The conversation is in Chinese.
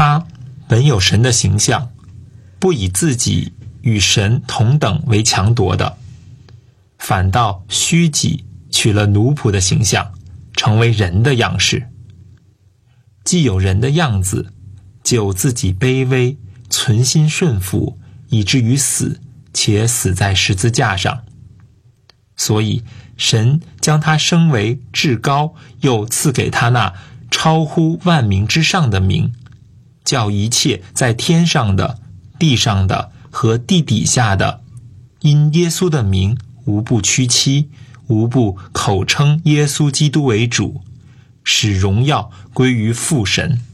他本有神的形象，不以自己与神同等为强夺的，反倒虚己，取了奴仆的形象，成为人的样式。既有人的样子，就自己卑微，存心顺服，以至于死，且死在十字架上。所以神将他升为至高，又赐给他那超乎万名之上的名，叫一切在天上的、地上的和地底下的，因耶稣的名无不屈膝，无不口称耶稣基督为主，使荣耀归于父神。